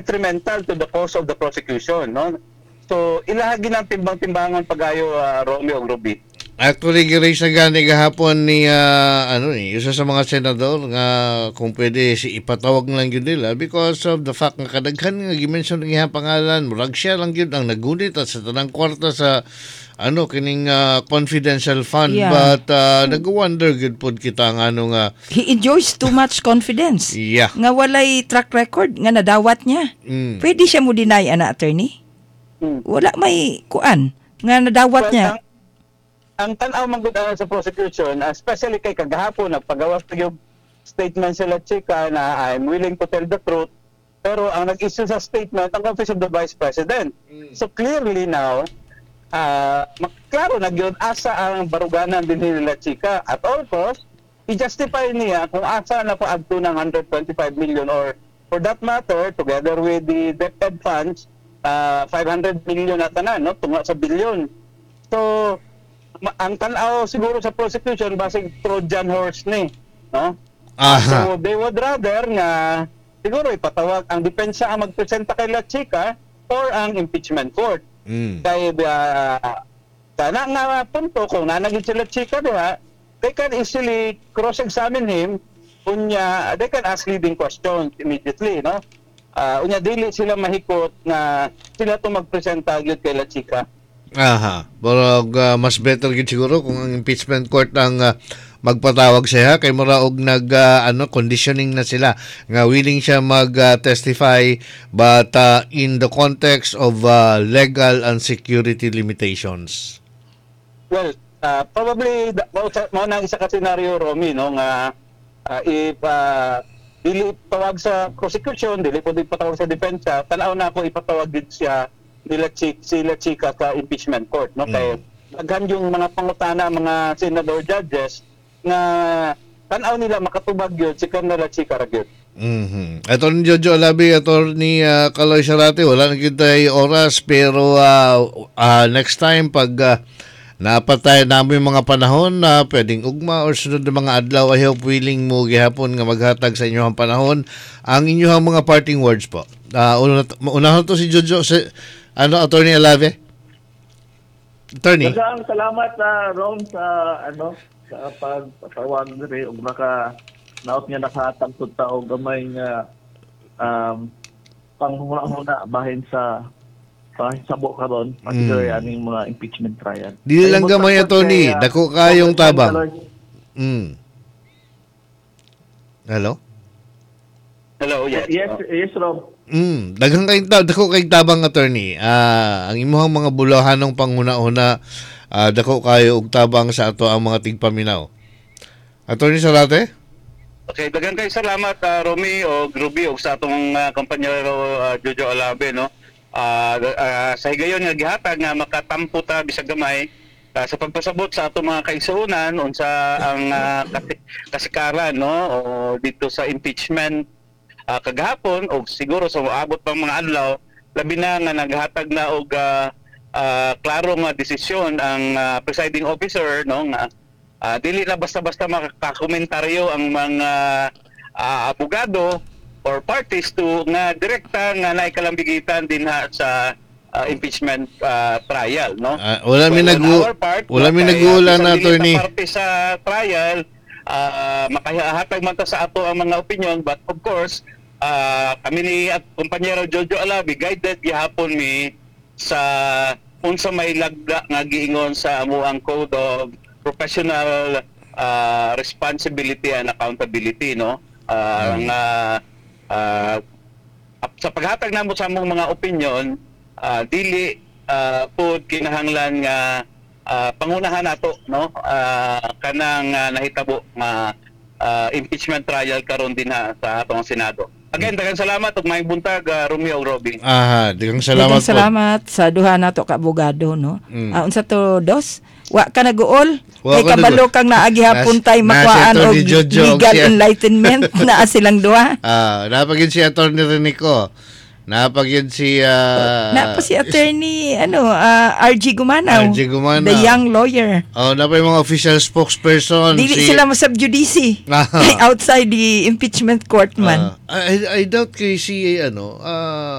detrimental to the cause of the prosecution, no? So ilahagi ng timbang-timbangan pagayo, Romeo ug Ruby. Actually, gi-raise na gani gahapon ni isa sa mga senador nga kung pwede si ipatawag lang yun nila because of the fact nga kadaghan nga gi-mention ng iyang pangalan, murag siya lang yun ang nagunit at sa tanang kwarta sa kining confidential fund, but nag-wonder good pod kita nga nga he enjoys too much confidence. Yeah. Nga walay track record nga nadawat niya. Pwede siya mo deny, attorney? Wala may kuan nga nadawat niya. Ang tanaw manggod sa prosecution, especially kay kagahapon nagpagawas yung statement sila chika na I'm willing to tell the truth, pero ang nag-issue sa statement ang Office of the Vice President. So clearly now, klaro nagyod asa ang baruganan din nila chika at all cost i-justify niya kung asa na paadto ng 125 million or for that matter together with the debt funds 500 million na tanan, no, tunga sa bilyon. So ang tanaw siguro sa prosecution basig Trojan horse ni, no? So they would rather nga siguro ipatawag ang depensa ang magpresenta kay La Chica or ang impeachment court. Kay kana nga punto kung nanagid si La Chica, diba, they can easily cross-examine him, unya they can ask leading questions immediately, no? Unya dili sila mahikot na sila to magpresenta gyud kay La Chica. Pero mas better gid siguro kung ang impeachment court ang magpatawag siya kay muraog conditioning na sila nga willing siya mag-testify but in the context of legal and security limitations. Well, probably mo na isa ka scenario, Romy, no, nga if dili tawag sa prosecution, dili po ipatawag sa depensa, tanaw na ako ipatawag din siya sila chika sa impeachment court, no? Kaya daghan yung mga pangutana, mga senador judges na tanaw nila makatubag yun si Colonel Chika ragyod. Attorney Jojo Alabi, Attorney Kaloy Sarate, wala na kita oras pero next time pag napatay namin yung mga panahon na pwedeng ugma or sunod na mga adlaw, I hope willing mo gihapon nga maghatag sa inyong panahon ang inyong mga parting words po. Unahon to si Jojo, Attorney Alave. Attorney. Maraming salamat Ron sa sa pagpatawag diri ug naot niya nakahatag tud tao gamay nga panghuna-huna bahin sa sabo karon particularly aning mga impeachment trial. Dili lang gamay, Attorney, dako kayong tabang. Hello? Hello, yes. Yes, Ron. Daghang dako kay tabang, Attorney. Ang imong mga bulahanong panghuna-huna dako kayo og tabang sa ato ang mga tigpaminaw. Attorney Sarate? Okay, daghang kay salamat Romy o Ruby o sa atong kompanyero Jojo Alabe, no. Sa higayon nga gihatag nga makatampo ta bisag gamay sa pagpasabot sa atong mga kaigsuonan unsa ang kasikaran, no, o dito sa impeachment kagahapon o siguro sa moabot pang mga adlaw labi na nga naghatag na og klaro nga desisyon ang presiding officer, no, nga dili na basta-basta makakomentaryo ang mga abogado or parties to nga direkta nga naikalambigitan din sa impeachment trial, no. Wala mi nag-uula na, Attorney. Parte sa trial makahatag man ta sa ato ang mga opinion, but of course kami ni at kompanyero Jojo Alabi guided gihapon mi sa unsa may lagda nga giingon sa amuang Code of Professional Responsibility and Accountability, no. Sa paghatag namo sa among mga opinion, dili pod kinahanglan nga pangunahan nato, no, kanang nahitabo nga impeachment trial karon din sa atong Senado. Again, daghang salamat ug maayong buntag, Romeo ug Robin. Daghang salamat. Daghang salamat sa duha nato ka abogado, no. Unsa to, Dos? Wa ka naguol? Kay kabalo kang naagi hapon tay makuhaan og legal enlightenment na silang duha. Napagid si Attorney Renico. Napagid si si Attorney RG Gumanaw. The young lawyer. Napay mga official spokesperson. Dili sila mo sub-judice. Outside the impeachment court man. I doubt kay si